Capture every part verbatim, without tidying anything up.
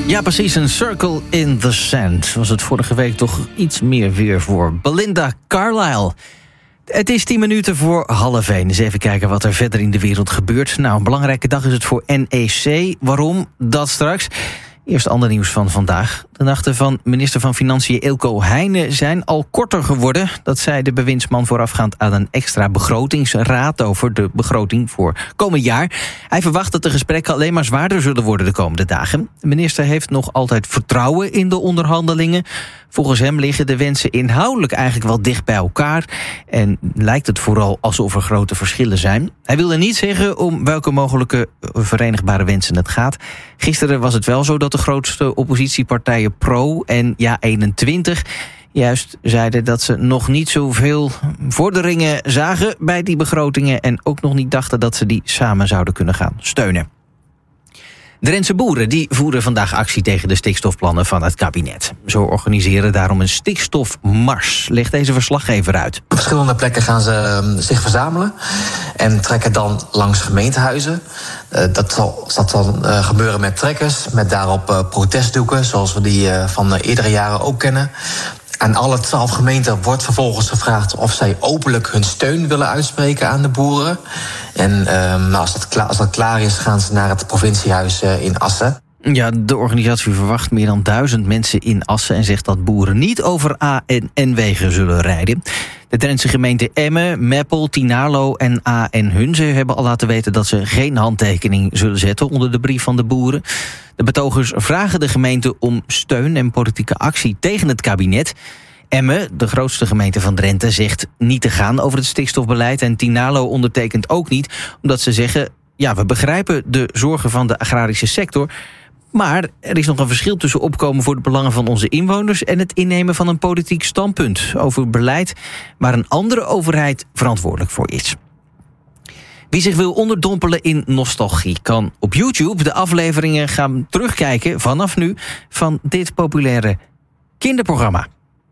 Ja, precies. Een circle in the sand. Was het vorige week toch iets meer weer voor Belinda Carlisle. Het is tien minuten voor half één. Dus even kijken wat er verder in de wereld gebeurt. Nou, een belangrijke dag is het voor N E C. Waarom? Dat straks. Eerst ander nieuws van vandaag. De nachten van minister van Financiën Eelco Heijnen zijn al korter geworden. Dat zei de bewindsman voorafgaand aan een extra begrotingsraad over de begroting voor komend jaar. Hij verwacht dat de gesprekken alleen maar zwaarder zullen worden de komende dagen. De minister heeft nog altijd vertrouwen in de onderhandelingen. Volgens hem liggen de wensen inhoudelijk eigenlijk wel dicht bij elkaar. En lijkt het vooral alsof er grote verschillen zijn. Hij wilde niet zeggen om welke mogelijke verenigbare wensen het gaat. Gisteren was het wel zo dat de grootste oppositiepartijen Pro en Ja eenentwintig juist zeiden dat ze nog niet zoveel vorderingen zagen bij die begrotingen en ook nog niet dachten dat ze die samen zouden kunnen gaan steunen. De Drentse boeren die voeren vandaag actie tegen de stikstofplannen van het kabinet. Ze organiseren daarom een stikstofmars, legt deze verslaggever uit. Op verschillende plekken gaan ze uh, zich verzamelen en trekken dan langs gemeentehuizen. Uh, dat zal, dat zal uh, gebeuren met trekkers, met daarop uh, protestdoeken, zoals we die uh, van uh, eerdere jaren ook kennen. Aan alle twaalf gemeenten wordt vervolgens gevraagd of zij openlijk hun steun willen uitspreken aan de boeren. En uh, nou, als, dat klaar, als dat klaar is, gaan ze naar het provinciehuis uh, in Assen. Ja, de organisatie verwacht meer dan duizend mensen in Assen en zegt dat boeren niet over A en N-wegen zullen rijden. De Drentse gemeenten Emmen, Meppel, Tynaarlo en A en Hunze hebben al laten weten dat ze geen handtekening zullen zetten onder de brief van de boeren. De betogers vragen de gemeente om steun en politieke actie tegen het kabinet. Emmen, de grootste gemeente van Drenthe, zegt niet te gaan over het stikstofbeleid. En Tynaarlo ondertekent ook niet, omdat ze zeggen, ja, we begrijpen de zorgen van de agrarische sector, maar er is nog een verschil tussen opkomen voor de belangen van onze inwoners en het innemen van een politiek standpunt over beleid waar een andere overheid verantwoordelijk voor is. Wie zich wil onderdompelen in nostalgie kan op YouTube de afleveringen gaan terugkijken vanaf nu van dit populaire kinderprogramma.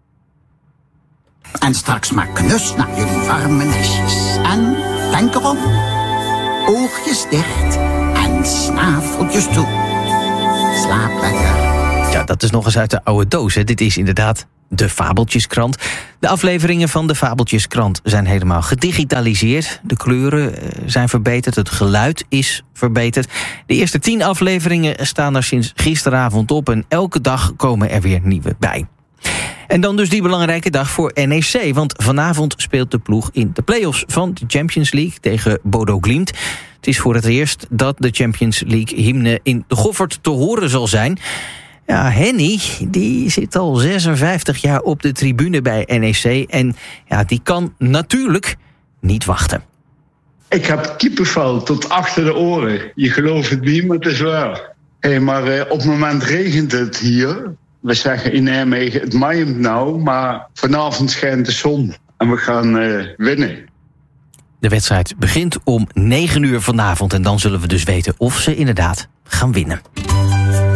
En straks maar knus naar jullie warme nestjes. En denk erom, oogjes dicht en snaveltjes toe. Slaap lekker. Ja, dat is nog eens uit de oude doos, hè. Dit is inderdaad de Fabeltjeskrant. De afleveringen van de Fabeltjeskrant zijn helemaal gedigitaliseerd. De kleuren zijn verbeterd, het geluid is verbeterd. De eerste tien afleveringen staan er sinds gisteravond op en elke dag komen er weer nieuwe bij. En dan dus die belangrijke dag voor N E C. Want vanavond speelt de ploeg in de play-offs van de Champions League tegen Bodo Glimt. Het is voor het eerst dat de Champions League hymne in de Goffert te horen zal zijn. Ja, Henny, die zit al zesenvijftig jaar op de tribune bij N E C. En ja, die kan natuurlijk niet wachten. Ik heb kippenvel tot achter de oren. Je gelooft het niet, maar het is waar. Hey, maar uh, op het moment regent het hier. We zeggen in Nijmegen, het maaient nou, maar vanavond schijnt de zon. En we gaan uh, winnen. De wedstrijd begint om negen uur vanavond. En dan zullen we dus weten of ze inderdaad gaan winnen.